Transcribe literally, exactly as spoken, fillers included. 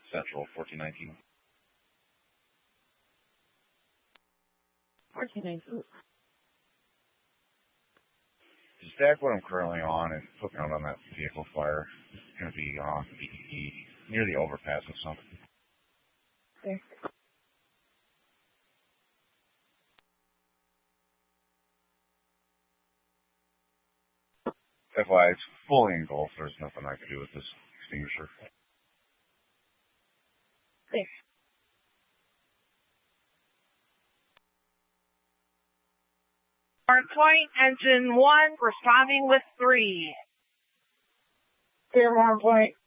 Central, fourteen nineteen. fourteen nineteen. Stack what I'm currently on and flipping out on that vehicle fire. It's going to be on the, near the overpass or something. Okay. F Y I, it's fully engulfed. There's nothing I can do with this extinguisher. Okay. Point engine one, responding with three. Clear Martin Point.